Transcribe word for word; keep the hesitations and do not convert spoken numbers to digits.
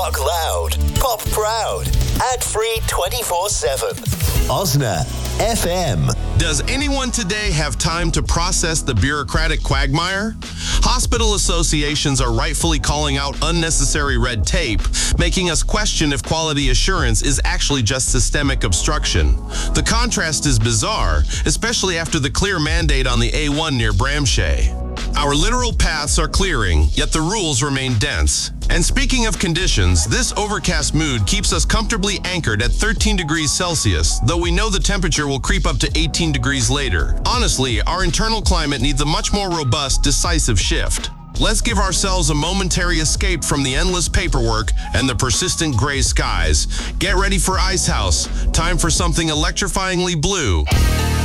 Talk loud, pop proud, ad-free twenty-four seven. Osna F M. Does anyone today have time to process the bureaucratic quagmire? Hospital associations are rightfully calling out unnecessary red tape, making us question if quality assurance is actually just systemic obstruction. The contrast is bizarre, especially after the clear mandate on the A one near Bramshay. Our literal paths are clearing, yet the rules remain dense. And speaking of conditions, this overcast mood keeps us comfortably anchored at thirteen degrees Celsius, though we know the temperature will creep up to eighteen degrees later. Honestly, our internal climate needs a much more robust, decisive shift. Let's give ourselves a momentary escape from the endless paperwork and the persistent gray skies. Get ready for Icehouse. Time for something electrifyingly blue.